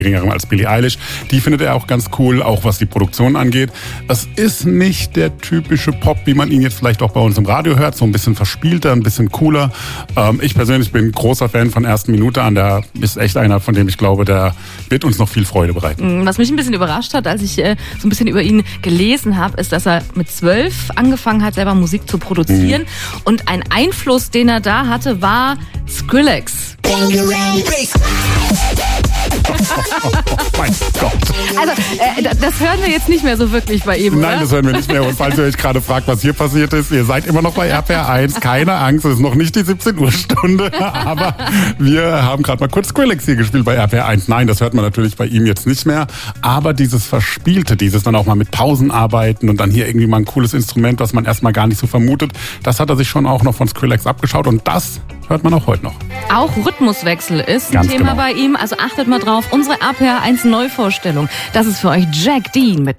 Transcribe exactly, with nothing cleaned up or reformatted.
geringerem als Billie Eilish. Die findet er auch ganz cool, auch was die Produktion angeht. Es ist nicht der typische Pop, wie man ihn jetzt vielleicht auch bei uns im Radio hört, so ein bisschen verspielter, ein bisschen cooler. Ähm, ich persönlich bin großer Fan von ersten Minute an. Der ist echt einer, von dem ich glaube, der wird uns noch viel Freude bereiten. Was mich ein bisschen überrascht hat, als ich äh, so ein bisschen über ihn gelesen habe, ist, dass er mit zwölf angefangen hat, selber Musik zu produzieren. Mhm. Und ein Einfluss, den er da hatte, war Skrillex. Oh mein Gott. Also, äh, das hören wir jetzt nicht mehr so wirklich bei ihm, Nein, oder? das hören wir nicht mehr. Und falls ihr euch gerade fragt, was hier passiert ist, ihr seid immer noch bei R P R eins. Keine Angst, es ist noch nicht die siebzehn Uhr Stunde. Aber wir haben gerade mal kurz Skrillex hier gespielt bei R P R eins. Nein, das hört man natürlich bei ihm jetzt nicht mehr. Aber dieses Verspielte, dieses dann auch mal mit Pausen arbeiten und dann hier irgendwie mal ein cooles Instrument, was man erstmal gar nicht so vermutet, das hat er sich schon auch noch von Skrillex abgeschaut. Und das hört man auch heute noch. Auch Rhythmuswechsel ist ein Ganz Thema genau. bei ihm. Also achtet mal drauf, unsere R P R eins Neuvorstellung. Das ist für euch Jack Dean mit